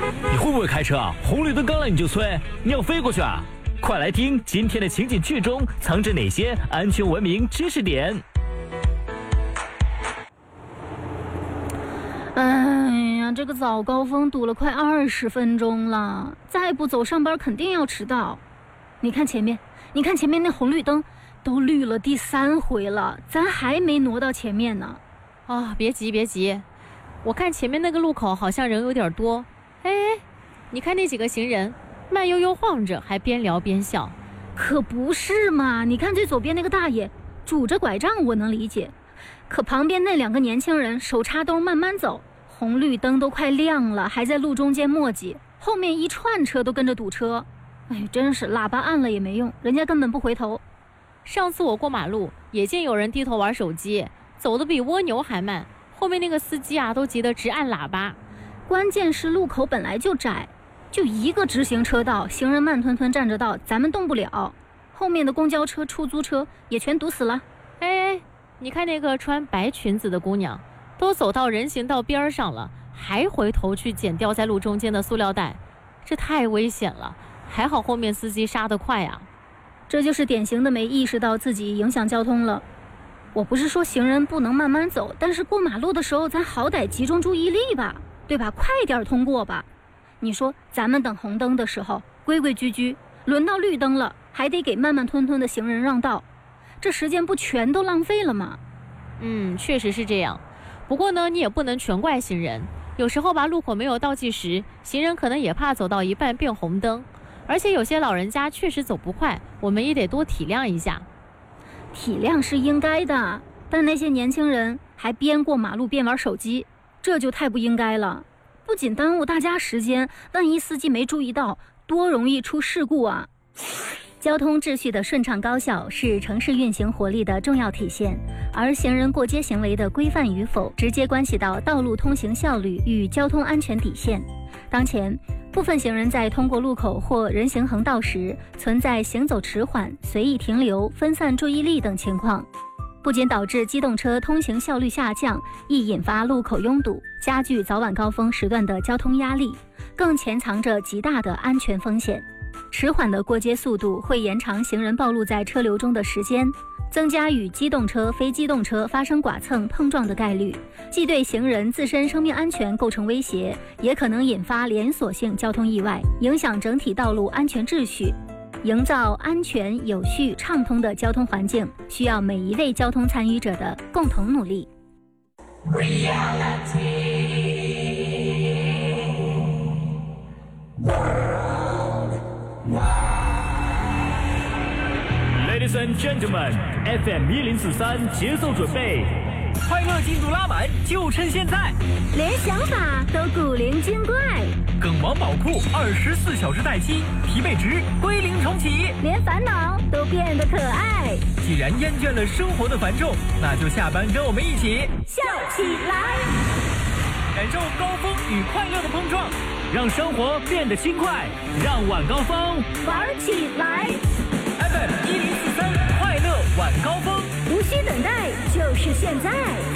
你会不会开车啊？红绿灯刚来你就催，你要飞过去啊？快来听今天的情景剧中藏着哪些安全文明知识点。 哎呀，这个早高峰堵了快20分钟了，再不走上班肯定要迟到。你看前面那红绿灯都绿了第3回了，咱还没挪到前面呢。 啊，别急，我看前面那个路口好像人有点多。哎，你看那几个行人慢悠悠晃着，还边聊边笑。 可不是嘛，你看最左边那个大爷拄着拐杖我能理解，可旁边那2个年轻人手插兜慢慢走，红绿灯都快亮了，还在路中间磨叽，后面一串车都跟着堵车。哎，真是喇叭按了也没用，人家根本不回头。 上次我过马路也见有人低头玩手机，走得比蜗牛还慢，后面那个司机啊都急得直按喇叭。 关键是路口本来就窄，就一个直行车道，行人慢吞吞占着道，咱们动不了，后面的公交车、出租车也全堵死了。 哎，你看那个穿白裙子的姑娘，都走到人行道边上了，还回头去捡掉在路中间的塑料袋，这太危险了，还好后面司机刹得快啊。 这就是典型的没意识到自己影响交通了。我不是说行人不能慢慢走，但是过马路的时候咱好歹集中注意力吧，对吧？快点通过吧。你说咱们等红灯的时候规规矩矩，轮到绿灯了还得给慢慢吞吞的行人让道，这时间不全都浪费了吗？ 确实是这样。不过呢，你也不能全怪行人，有时候吧，路口没有倒计时，行人可能也怕走到一半变红灯，而且有些老人家确实走不快，我们也得多体谅一下。 体谅是应该的，但那些年轻人还边过马路边玩手机，这就太不应该了。不仅耽误大家时间，万一司机没注意到，多容易出事故啊！交通秩序的顺畅高效是城市运行活力的重要体现，而行人过街行为的规范与否，直接关系到道路通行效率与交通安全底线。当前，部分行人在通过路口或人行横道时，存在行走迟缓、随意停留、分散注意力等情况，不仅导致机动车通行效率下降，易引发路口拥堵，加剧早晚高峰时段的交通压力，更潜藏着极大的安全风险。迟缓的过街速度会延长行人暴露在车流中的时间，增加与机动车、非机动车发生剐蹭碰撞的概率，既对行人自身生命安全构成威胁，也可能引发连锁性交通意外，影响整体道路安全秩序。营造安全、有序、畅通的交通环境，需要每一位交通参与者的共同努力。 Ladies and gentlemen, FM 1043节奏准备，快乐进度拉满，就趁现在！ 连想法都古灵精怪， 梗王宝库24小时待机，疲惫值归零重启， 连烦恼都变得可爱。 既然厌倦了生活的繁重，那就下班跟我们一起笑起来， 感受高峰与快乐的碰撞，让生活变得轻快，让晚高峰玩起来。 FM 1043快乐晚高峰， 无需等待，就是现在。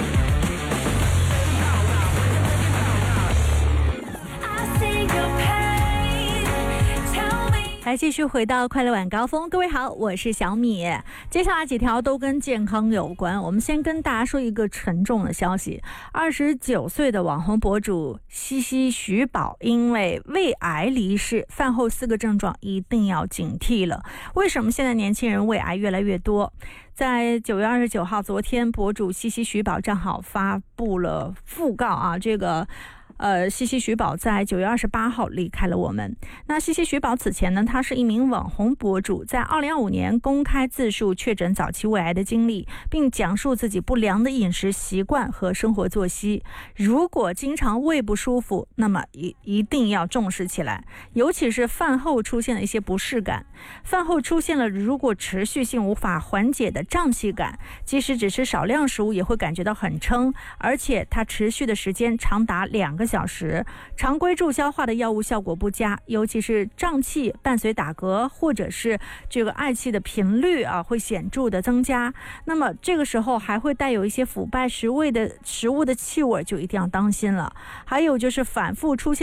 来继续回到快乐晚高峰，各位好，我是小米。接下来几条都跟健康有关，我们先跟大家说一个沉重的消息：29岁的网红博主西西徐宝因为胃癌离世，饭后4个症状一定要警惕了。为什么现在年轻人胃癌越来越多？在9月29号，昨天博主西西徐宝账号发布了讣告啊，西西徐宝在9月28号离开了我们。那西西徐宝此前呢，他是一名网红博主，在2025年公开自述确诊早期胃癌的经历，并讲述自己不良的饮食习惯和生活作息。如果经常胃不舒服，那么一定要重视起来，尤其是饭后出现了一些不适感，饭后出现了如果持续性无法缓解的胀气感，即使只吃少量食物也会感觉到很撑，而且它持续的时间长达2个小时，常规助消化的药物效果不佳，尤其是胀气伴随打嗝或者是这个嗳气的频率啊，会显著的增加。那么这个时候还会带有一些腐败食物的气味，就一定要当心了。还有就是反复出现